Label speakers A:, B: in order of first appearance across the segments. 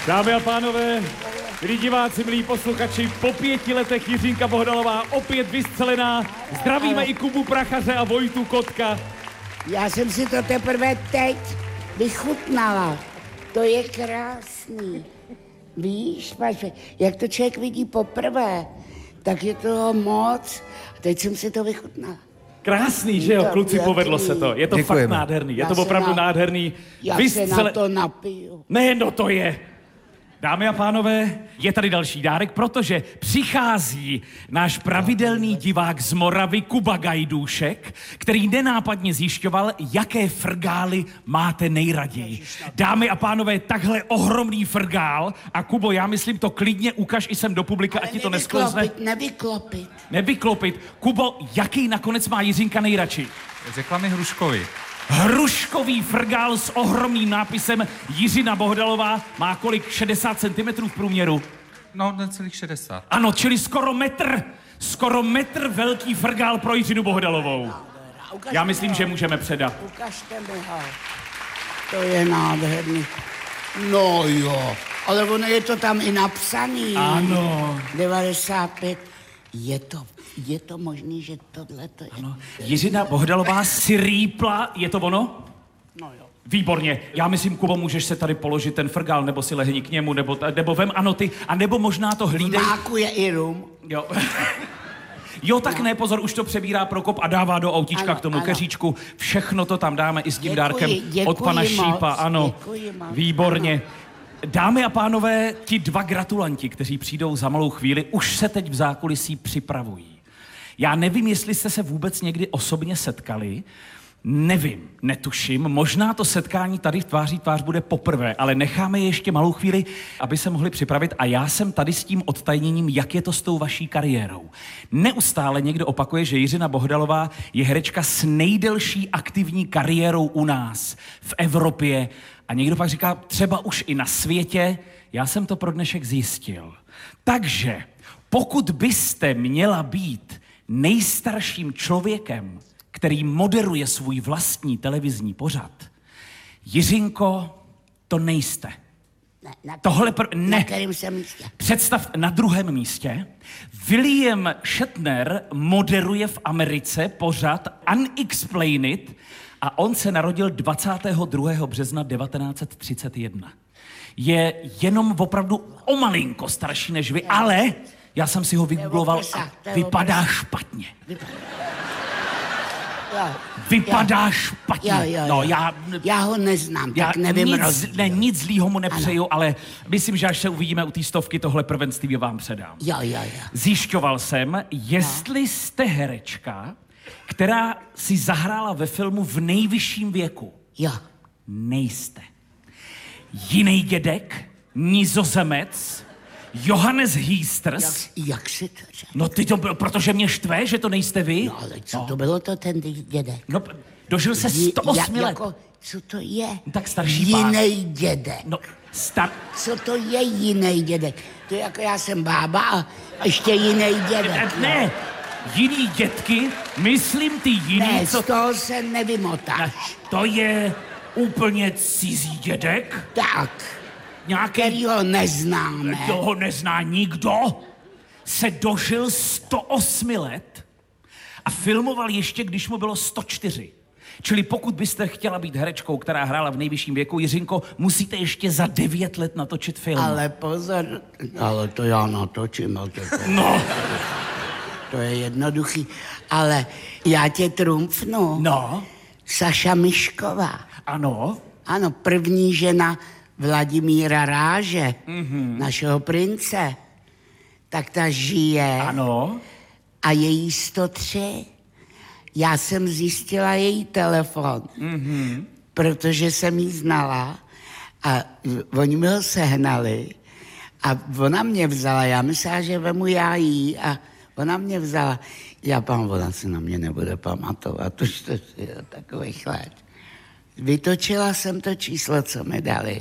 A: Dámy a pánové, milí diváci, milí posluchači, po 5 letech Jiřinka Bohdalová opět vystřelená. Zdravíme i Kubu Prachaře a Vojtu Kotka.
B: Já jsem si to teprve teď vychutnala. To je krásný. Víš, jak to člověk vidí poprvé, tak je toho moc. Teď jsem si to vychutnala.
A: Krásný, že jo, kluci, povedlo se to. Je to fakt nádherný, je to opravdu nádherný.
B: Já se na to napiju.
A: Ne, no to je. Dámy a pánové, je tady další dárek, protože přichází náš pravidelný divák z Moravy Kuba Gajdůšek, který nenápadně zjišťoval, jaké frgály máte nejraději. Dámy a pánové, takhle ohromný frgál a Kubo, já myslím, to klidně ukaž i sem do publika, ať ti to nesklouzne. Nevyklopit. Kubo, jaký nakonec má Jiřinka nejradši?
C: Řekla mi hruškový.
A: Hruškový frgál s ohromným nápisem Jiřina Bohdalová má kolik? 60 cm v průměru?
C: No, necelých 60.
A: Ano, čili skoro metr velký frgál pro Jiřinu Bohdalovou. Já myslím, že můžeme předat.
B: Ukažte mi ho. To je nádherný. No jo, ale ono je to tam i napsaný.
A: Ano.
B: 95. Je to možný, že tohle to je...
A: Ano. Jiřina Bohdalová si rýpla, je to ono?
B: No jo.
A: Výborně. Já myslím, Kubo, můžeš se tady položit ten frgál, nebo si lehni k němu, nebo vem, ano, ty, a nebo možná to hlídej.
B: Máku je i rum.
A: Jo. Jo, tak ne, pozor, už to přebírá Prokop a dává do autíčka k tomu keříčku. Všechno to tam dáme i s tím dárkem od pana Šípa, ano. Výborně. Dámy a pánové, ti dva gratulanti, kteří přijdou za malou chvíli, už se teď v zákulisí připravují. Já nevím, jestli jste se vůbec někdy osobně setkali, nevím, netuším, možná to setkání tady v tváří tvář bude poprvé, ale necháme je ještě malou chvíli, aby se mohli připravit a já jsem tady s tím odtajněním, jak je to s tou vaší kariérou. Neustále někdo opakuje, že Jiřina Bohdalová je herečka s nejdelší aktivní kariérou u nás, v Evropě a někdo pak říká, třeba už i na světě, já jsem to pro dnešek zjistil. Takže pokud byste měla být nejstarším člověkem, který moderuje svůj vlastní televizní pořad, Jiřinko, to nejste.
B: Na kterém jsem místě?
A: Představ na druhém místě. William Shatner moderuje v Americe pořad Unexplained a on se narodil 22. března 1931. Je jenom opravdu o malinko starší než vy, ale já jsem si ho vygoogloval a vypadá špatně. Vypadá špatně.
B: No, já ho neznám, tak nevím rozdíl.
A: Nic zlýho mu nepřeju, ale myslím, že až se uvidíme u té 100, tohle prvenství vám předám.
B: Jo.
A: Zjišťoval jsem, jestli jste herečka, která si zahrála ve filmu v nejvyšším věku.
B: Jo.
A: Nejste. Jiný dědek, Nizozemec, Johannes Hiesters.
B: Jak si to řekl?
A: No ty to bylo, protože mě štve, že to nejste vy.
B: No ale co to bylo to ten dědek?
A: No, dožil se 108 let.
B: Jako, co to je?
A: No, tak starší pán.
B: Jiný dědek.
A: No,
B: Co to je jiný dědek? To je jako já jsem bába a ještě jiný dědek.
A: Ne, jiný dědky, myslím ty jiný,
B: ne, z toho se nevymotáš.
A: To je úplně cizí dědek?
B: Tak.
A: Nějaký...
B: Kterýho neznáme.
A: Toho nezná nikdo. Se dožil 108 let a filmoval ještě, když mu bylo 104. Čili pokud byste chtěla být herečkou, která hrála v nejvyšším věku, Jiřinko, musíte ještě za 9 let natočit film.
B: Ale pozor, ale to já natočím.
A: No.
B: To je jednoduchý. Ale já tě trumfnu.
A: No.
B: Saša Mišková.
A: Ano.
B: Ano, první žena Vladimíra Ráže, našeho prince. Tak ta žije.
A: Ano.
B: A je jí 103. Já jsem zjistila její telefon, protože jsem jí znala a oni mi ho sehnali a ona mě vzala. Já myslela, že vemu já jí a ona mě vzala. Ona se na mě nebude pamatovat, už to je takových let. Vytočila jsem to číslo, co mi dali.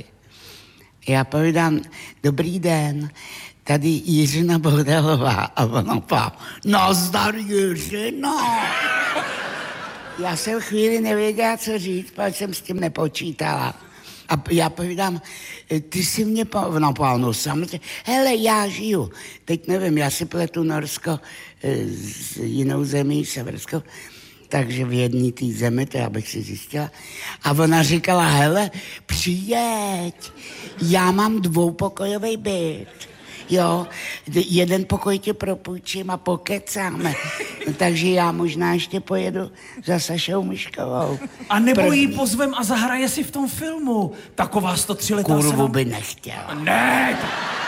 B: Já povídám, dobrý den, tady Jiřina Bohdalová. A ona nazdar Jiřino. Já jsem chvíli nevěděla, co říct, protože jsem s tím nepočítala. A já povídám, ty si mě no samozřejmě, hele, já žiju. Teď nevím, já si pletu Norsko s jinou zemí, severskou, takže v jedné té zemi, to já bych si zjistila. A ona říkala, hele, přijeď, já mám 2pokojový byt. Jo, jeden pokoj tě propůjčím a pokecáme. No, takže já možná ještě pojedu za Sašou Myškovou.
A: A nebo jí pozvem a zahraje si v tom filmu. Taková 103letá
B: Kurvu by nechtěla.
A: Ne!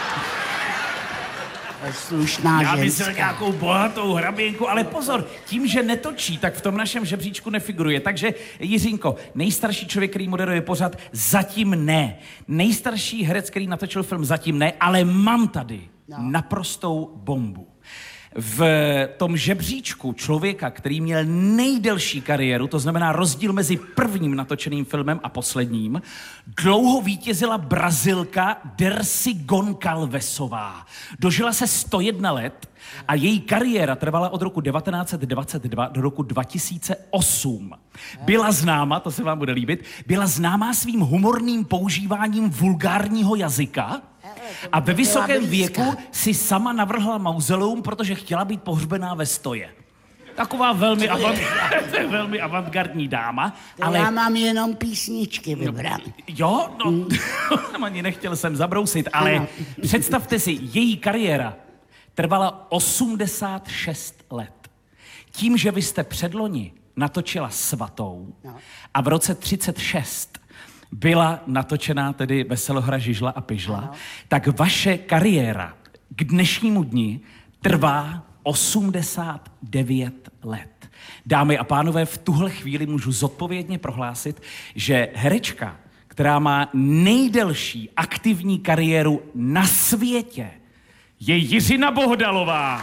B: Slušná
A: Já
B: ženská.
A: myslel nějakou bohatou hraběnku, ale pozor, tím, že netočí, tak v tom našem žebříčku nefiguruje. Takže Jiřínko, nejstarší člověk, který moderuje pořad, zatím ne. Nejstarší herec, který natočil film, zatím ne, ale mám tady naprostou bombu. V tom žebříčku člověka, který měl nejdelší kariéru, to znamená rozdíl mezi prvním natočeným filmem a posledním, dlouho vítězila Brazilka Dercy Goncalvesová. Dožila se 101 let a její kariéra trvala od roku 1922 do roku 2008. Byla známa, to se vám bude líbit, byla známá svým humorným používáním vulgárního jazyka, a ve vysokém věku si sama navrhla mauzoleum, protože chtěla být pohřbená ve stoje. Taková velmi avantgardní dáma. Ale
B: já mám jenom písničky vybrané.
A: Jo, no, ani nechtěl jsem zabrousit, ale představte si, její kariéra trvala 86 let. Tím, že vy jste předloni natočila Svatou a v roce 36 byla natočená tedy Veselohra, Žižla a Pyžla, tak vaše kariéra k dnešnímu dni trvá 89 let. Dámy a pánové, v tuhle chvíli můžu zodpovědně prohlásit, že herečka, která má nejdelší aktivní kariéru na světě, je Jiřina Bohdalová.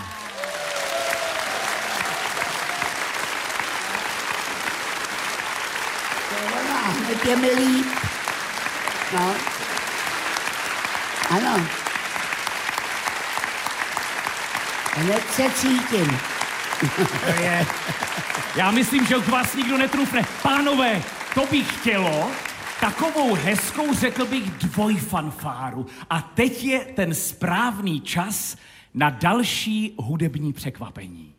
B: Hned je mi líp. No. Ano. Hned se cítím.
A: Já myslím, že od vás nikdo netrufne. Pánové, to by chtělo takovou hezkou, řekl bych, dvojfanfáru. A teď je ten správný čas na další hudební překvapení.